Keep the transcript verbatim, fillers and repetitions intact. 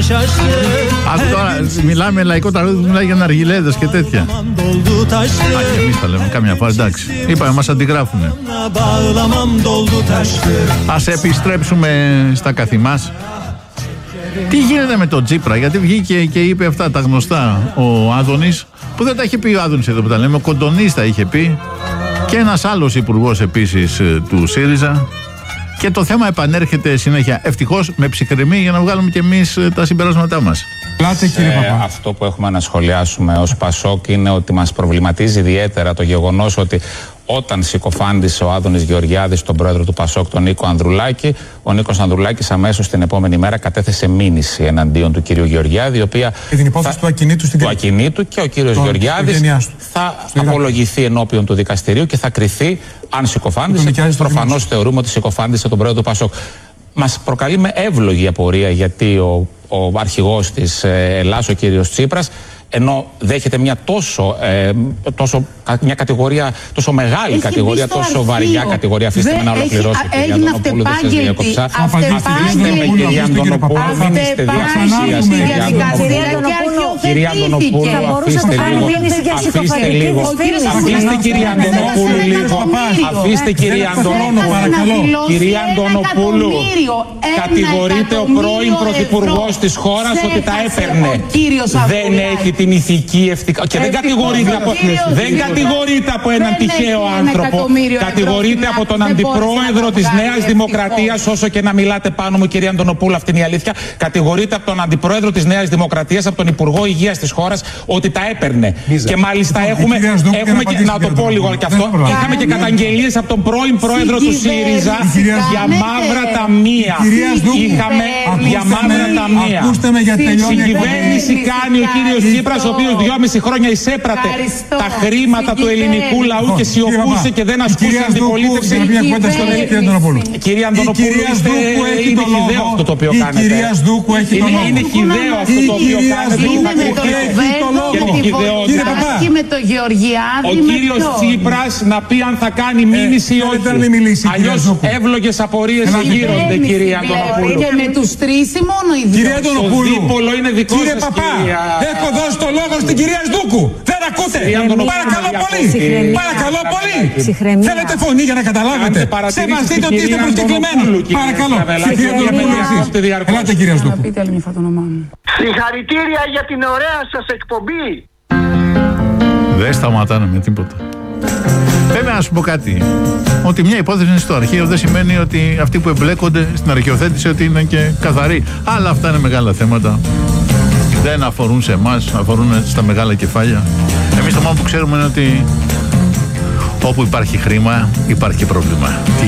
Άκου τώρα, μιλάμε λαϊκό τραγούδι που μιλάει για ναργιλέδες και τέτοια. Α, και εμείς τα λέμε καμιά φορά, εντάξει. Είπαμε, μας αντιγράφουνε. Ας επιστρέψουμε στα καθημάς. Τι γίνεται με τον Τσίπρα, γιατί βγήκε και είπε αυτά τα γνωστά ο Άδωνης, που δεν τα είχε πει ο Άδωνης εδώ που τα λέμε, ο Κοντονής τα είχε πει, και ένας άλλος υπουργός επίσης του ΣΥΡΙΖΑ. Και το θέμα επανέρχεται συνέχεια. Ευτυχώς με ψυχραιμία για να βγάλουμε και εμείς τα συμπεράσματά μας. Πλάτε, κύριε Παπά. Αυτό που έχουμε να σχολιάσουμε ως Πασόκ είναι ότι μας προβληματίζει ιδιαίτερα το γεγονός ότι όταν συκοφάντησε ο Άδωνης Γεωργιάδης τον πρόεδρο του Πασόκ, τον Νίκο Ανδρουλάκη, ο Νίκος Ανδρουλάκης αμέσως την επόμενη μέρα κατέθεσε μήνυση εναντίον του κυρίου Γεωργιάδη, η οποία. Και την υπόθεση θα, του ακινήτου στην του ακινήτου και ο κύριος Γεωργιάδης θα απολογηθεί ενώπιον του δικαστηρίου και θα κριθεί αν συκοφάντησε. Προφανώς θεωρούμε ότι συκοφάντησε τον πρόεδρο του Πασόκ. Μας προκαλεί με εύλογη απορία γιατί ο, ο αρχηγός της ε, Ελλάς, ο κύριος Τσίπρας, ενώ δέχεται μια τόσο, ε, τόσο μια κατηγορία, τόσο μεγάλη έχει κατηγορία, τόσο βαριά κατηγορία. Αφήστε με να ολοκληρώσω, κυρία Αντωνοπούλου, δεν σας διακόψα. Αφήστε με, κυρία Αντωνοπούλου, μην είστε διαψυσίας, κυρία Αντωνοπούλου, αφήστε λίγο, αφήστε λίγο, αφήστε κυρία Αντωνοπούλου λίγο, αφήστε κυρία Αντωνοπούλου, κυρία Αντωνοπούλου, κατηγορείται ο πρώην πρωθυπουργός της χώρας ότι τα έπαιρνε. Δεν έχει την ηθική ευθυκά. Και δεν κατηγορείται από, δεν κατηγορείται από έναν τυχαίο άνθρωπο. Κατηγορείται από τον αντιπρόεδρο της Νέας Δημοκρατίας, όσο και να μιλάτε πάνω μου, κυρία Αντωνοπούλου, αυτή είναι η αλήθεια. Κατηγορείται από τον αντιπρόεδρο της Νέας Δημοκρατίας, από τον Υπουργό Υγείας της χώρας, ότι τα έπαιρνε. Και μάλιστα έχουμε, έχουμε και, να το πω λίγο και αυτό, είχαμε και καταγγελίες από τον πρώην πρόεδρο του ΣΥΡΙΖΑ για μαύρα ταμεία. Είχαμε για μαύρα ταμεία. Στην κυβέρνηση κάνει ο κύριος Τσίπρας, ο οποίος δυόμιση χρόνια εισέπρατε τα χρήματα του ελληνικού λαού και σιωπούσε και δεν ασκούσε αντιπολίτευση. Κυρία Αντωνοπούλου, είναι χυδαίο αυτό το οποίο κάνετε. Είναι χυδαίο αυτό το οποίο κάνετε. Ο κύριος Τσίπρας να πει αν θα κάνει μήνυση ή όχι. Αλλιώς εύλογες απορίες γύρονται, κυρία Αντωνοπούλου. Και με τους τρεις ή μόνο οι δύο. Το δίπολο είναι δικό σας, κυρία. Έχω δώσει το λόγο στην κυρία Σδούκου. Δεν ακούτε. Παρακαλώ πολύ. Παρακαλώ πολύ. Θέλετε φωνή για να καταλάβετε. Σεβαστείτε ότι είστε προσκεκλημένοι. Παρακαλώ. Ελάτε, κυρία Σδούκου. Συγχαρητήρια για την ωραία σας εκπομπή. Δεν σταματάνε με τίποτα. Βέβαια, να σου πω κάτι. Ότι μια υπόθεση είναι στο αρχείο δεν σημαίνει ότι αυτοί που εμπλέκονται στην αρχαιοθέτηση ότι είναι και καθαροί. Αλλά αυτά είναι μεγάλα θέματα. Δεν αφορούν σε εμάς, αφορούν στα μεγάλα κεφάλια. Εμείς το μόνο που ξέρουμε είναι ότι όπου υπάρχει χρήμα υπάρχει και πρόβλημα.